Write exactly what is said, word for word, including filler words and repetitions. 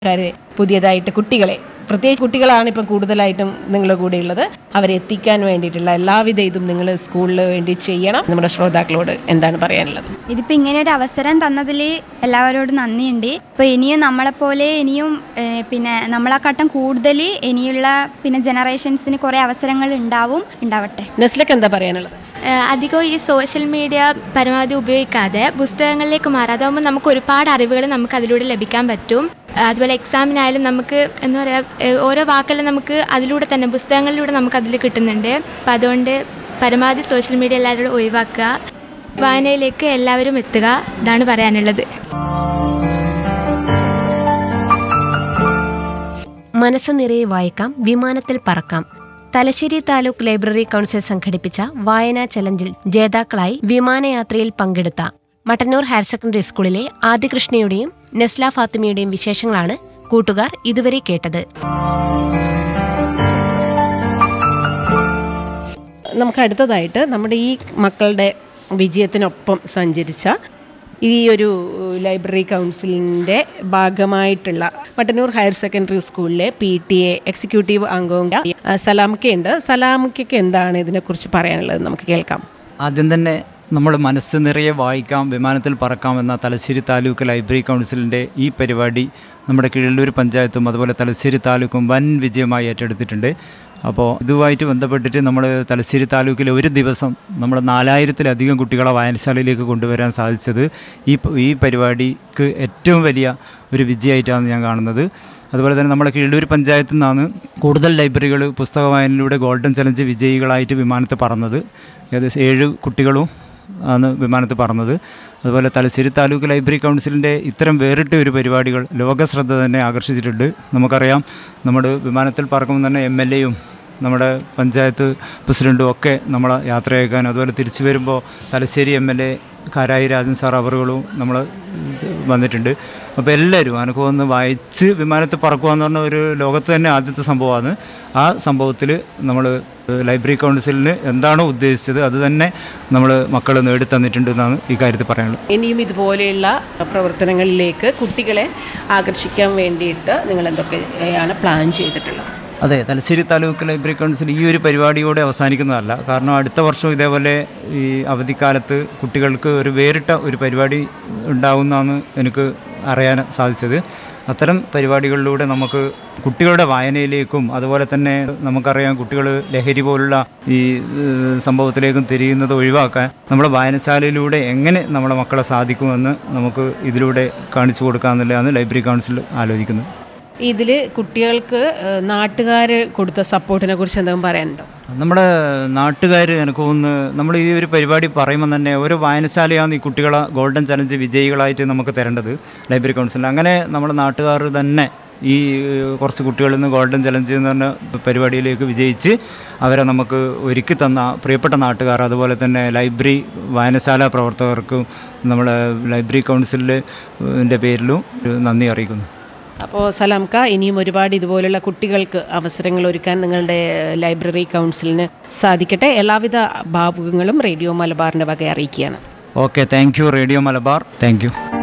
കാര് പുതിയതായിട്ട് കുട്ടികളെ, പ്രത്യേകിച്ച് കുട്ടികളാണ് ഇപ്പം കൂടുതലായിട്ടും നിങ്ങളുടെ കൂടെ ഉള്ളത്, അവരെ എത്തിക്കാൻ വേണ്ടിയിട്ടുള്ള എല്ലാവിധ ഇതും നിങ്ങൾ സ്കൂളിന് വേണ്ടി ചെയ്യണം. നമ്മുടെ ശ്രോതാക്കളോട് എന്താണ് പറയാനുള്ളത്? ഇതിപ്പോൾ ഇങ്ങനെ ഒരു അവസരം തന്നതിൽ എല്ലാവരോടും നന്ദിയുണ്ട്. ഇപ്പോൾ ഇനിയും നമ്മളെപ്പോലെ ഇനിയും പിന്നെ നമ്മളെക്കാട്ടും കൂടുതൽ ഇനിയുള്ള പിന്നെ ജനറേഷൻസിന് കുറേ അവസരങ്ങൾ ഉണ്ടാവും ഉണ്ടാവട്ടെ. നെസ്ലക്ക് എന്താ പറയാനുള്ളത്? അധികം ഈ സോഷ്യൽ മീഡിയ പരമാവധി ഉപയോഗിക്കാതെ പുസ്തകങ്ങളിലേക്ക് മാറാം. അതാകുമ്പോൾ നമുക്ക് ഒരുപാട് അറിവുകൾ നമുക്ക് അതിലൂടെ ലഭിക്കാൻ പറ്റും. അതുപോലെ എക്സാമിനായാലും നമുക്ക് എന്താ പറയുക, ഓരോ വാക്കെല്ലാം നമുക്ക് അതിലൂടെ തന്നെ പുസ്തകങ്ങളിലൂടെ നമുക്ക് അതിൽ കിട്ടുന്നുണ്ട്. അപ്പം അതുകൊണ്ട് പരമാവധി സോഷ്യൽ മീഡിയ എല്ലാവരോടും ഒഴിവാക്കുക, വായനയിലേക്ക് എല്ലാവരും എത്തുക, ഇതാണ് പറയാനുള്ളത്. മനസ്സ് നിറയെ വായിക്കാം, വിമാനത്തിൽ പറക്കാം. തലശ്ശേരി താലൂക്ക് ലൈബ്രറി കൗൺസിൽ സംഘടിപ്പിച്ച വായനാ ചലഞ്ചിൽ ജേതാക്കളായി വിമാനയാത്രയിൽ പങ്കെടുത്ത മട്ടന്നൂർ ഹയർ സെക്കൻഡറി സ്കൂളിലെ ആദികൃഷ്ണയുടെയും നെസ്ല ഫാത്തിമയുടെയും വിശേഷങ്ങളാണ് കൂട്ടുകാർ ഇതുവരെ കേട്ടത്. നമുക്ക് അടുത്തതായിട്ട് നമ്മുടെ ഈ മക്കളുടെ വിജയത്തിനൊപ്പം സഞ്ചരിച്ച ഈ ഒരു ലൈബ്രറി കൗൺസിലിൻ്റെ ഭാഗമായിട്ടുള്ള മട്ടന്നൂർ ഹയർ സെക്കൻഡറി സ്കൂളിലെ പി ടി എ എക്സിക്യൂട്ടീവ് അംഗവും സലാമക്കയുണ്ട്. സലാമക്കയ്ക്ക് എന്താണ് ഇതിനെക്കുറിച്ച് പറയാനുള്ളത് നമുക്ക് കേൾക്കാം. ആദ്യം തന്നെ നമ്മൾ മനസ്സ് നിറയെ വായിക്കാം, വിമാനത്തിൽ പറക്കാം എന്ന തലശ്ശേരി താലൂക്ക് ലൈബ്രറി കൗൺസിലിൻ്റെ ഈ പരിപാടി നമ്മുടെ കിഴല്ലൂർ പഞ്ചായത്തും അതുപോലെ തലശ്ശേരി താലൂക്കും വൻ വിജയമായി ഏറ്റെടുത്തിട്ടുണ്ട്. അപ്പോൾ ഇതുമായിട്ട് ബന്ധപ്പെട്ടിട്ട് നമ്മൾ തലശ്ശേരി താലൂക്കിൽ ഒരു ദിവസം നമ്മൾ നാലായിരത്തിലധികം കുട്ടികളെ വായനശാലയിലേക്ക് കൊണ്ടുവരാൻ സാധിച്ചത് ഈ ഈ പരിപാടിക്ക് ഏറ്റവും വലിയ ഒരു വിജയമായിട്ടാണ് ഞാൻ കാണുന്നത്. അതുപോലെ തന്നെ നമ്മുടെ കിഴല്ലൂർ പഞ്ചായത്തിൽ നിന്നാണ് കൂടുതൽ ലൈബ്രറികൾ പുസ്തക വായനയിലൂടെ ഗോൾഡൻ ചലഞ്ച് വിജയികളായിട്ട് വിമാനത്തിൽ പറന്നത്. ഏകദേശം ഏഴ് കുട്ടികളും ആണ് വിമാനത്തിൽ പറന്നത്. അതുപോലെ തലശ്ശേരി താലൂക്ക് ലൈബ്രറി കൗൺസിലിൻ്റെ ഇത്തരം വേറിട്ട ഒരു പരിപാടികൾ ലോക ശ്രദ്ധ തന്നെ ആകർഷിച്ചിട്ടുണ്ട്. നമുക്കറിയാം, നമ്മുടെ വിമാനത്തിൽ പറക്കുമ്പോൾ തന്നെ എം എൽ എയും നമ്മുടെ പഞ്ചായത്ത് പ്രസിഡൻറ്റും ഒക്കെ നമ്മളെ യാത്രയാക്കാൻ, അതുപോലെ തിരിച്ചു വരുമ്പോൾ Thalassery M L A Karayi Rajan sir അവറുകളും നമ്മൾ വന്നിട്ടുണ്ട്. അപ്പോൾ എല്ലാവരും എനിക്ക് വന്ന് വായിച്ച് വിമാനത്തിൽ പറക്കുക എന്ന് പറഞ്ഞ ഒരു ലോകത്ത് തന്നെ ആദ്യത്തെ സംഭവമാണ്. ആ സംഭവത്തിൽ നമ്മൾ ലൈബ്രറി കൗൺസിലിന് എന്താണോ ഉദ്ദേശിച്ചത് അത് തന്നെ നമ്മൾ മക്കൾ നേടിത്തന്നിട്ടുണ്ട് എന്നാണ് ഈ കാര്യത്തിൽ പറയാനുള്ളത്. ഇനിയും ഇതുപോലെയുള്ള പ്രവർത്തനങ്ങളിലേക്ക് കുട്ടികളെ ആകർഷിക്കാൻ വേണ്ടിയിട്ട് നിങ്ങൾ എന്തൊക്കെയാണ് പ്ലാൻ ചെയ്തിട്ടുള്ളത്? അതെ, തലശ്ശേരി താലൂക്ക് ലൈബ്രറി കൗൺസിൽ ഈ ഒരു പരിപാടിയോടെ അവസാനിക്കുന്നതല്ല. കാരണം അടുത്ത വർഷം ഇതേപോലെ ഈ അവധിക്കാലത്ത് കുട്ടികൾക്ക് ഒരു വേറിട്ട ഒരു പരിപാടി ഉണ്ടാവുമെന്നാണ് എനിക്ക് അറിയാൻ സാധിച്ചത്. അത്തരം പരിപാടികളിലൂടെ നമുക്ക് കുട്ടികളുടെ വായനയിലേക്കും അതുപോലെ തന്നെ നമുക്കറിയാം കുട്ടികൾ ലഹരി പോലുള്ള ഈ സംഭവത്തിലേക്കും തിരിയുന്നത് ഒഴിവാക്കാൻ നമ്മുടെ വായനശാലയിലൂടെ എങ്ങനെ നമ്മുടെ മക്കളെ സാധിക്കുമെന്ന് നമുക്ക് ഇതിലൂടെ കാണിച്ചു കൊടുക്കാമെന്നുള്ളതാണ് ലൈബ്രറി കൗൺസിൽ ആലോചിക്കുന്നത്. ഇതിൽ കുട്ടികൾക്ക് നാട്ടുകാർ കൊടുത്ത സപ്പോർട്ടിനെ കുറിച്ച് എന്തെങ്കിലും പറയാനുണ്ടോ? നമ്മുടെ നാട്ടുകാർ എനിക്ക് തോന്നുന്നു നമ്മൾ ഈ ഒരു പരിപാടി പറയുമ്പോൾ തന്നെ ഓരോ വായനശാലയാണ് ഈ കുട്ടികളെ ഗോൾഡൻ ചലഞ്ച് വിജയികളായിട്ട് നമുക്ക് തരേണ്ടത് ലൈബ്രറി കൗൺസിലിൽ. അങ്ങനെ നമ്മുടെ നാട്ടുകാർ തന്നെ ഈ കുറച്ച് കുട്ടികളിൽ നിന്ന് ഗോൾഡൻ ചലഞ്ച് എന്ന് പറഞ്ഞ പരിപാടിയിലേക്ക് വിജയിച്ച് അവരെ നമുക്ക് ഒരുക്കി തന്ന പ്രിയപ്പെട്ട നാട്ടുകാർ, അതുപോലെ തന്നെ ലൈബ്രറി വായനശാല പ്രവർത്തകർക്കും നമ്മളെ ലൈബ്രറി കൗൺസിലിൻ്റെ പേരിലും നന്ദി അറിയിക്കുന്നു. അപ്പോൾ സലാംക്ക, ഇനിയും ഒരുപാട് ഇതുപോലുള്ള കുട്ടികൾക്ക് അവസരങ്ങൾ ഒരുക്കാൻ നിങ്ങളുടെ ലൈബ്രറി കൗൺസിലിന് സാധിക്കട്ടെ. എല്ലാവിധ ഭാവുകങ്ങളും റേഡിയോ മലബാറിൻ്റെ വക അറിയിക്കുകയാണ്. Okay, thank you radio Malabar, thank you.